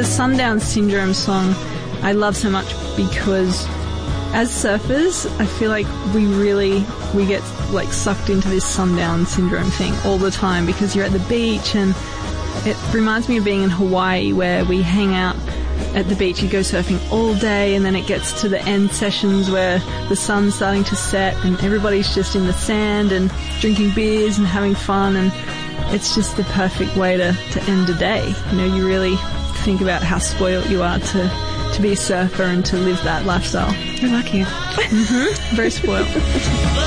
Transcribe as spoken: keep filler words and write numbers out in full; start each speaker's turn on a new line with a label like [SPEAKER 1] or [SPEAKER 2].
[SPEAKER 1] the Sundown Syndrome song I love so much because as surfers, I feel like we really, we get like sucked into this sundown syndrome thing all the time because you're at the beach, and it reminds me of being in Hawaii where we hang out at the beach, you go surfing all day, and then it gets to the end sessions where the sun's starting to set and everybody's just in the sand and drinking beers and having fun, and it's just the perfect way to, to end a day. You know, you really think about how spoiled you are to, to be a surfer and to live that lifestyle.
[SPEAKER 2] You're lucky.
[SPEAKER 1] Mm-hmm. Very spoiled.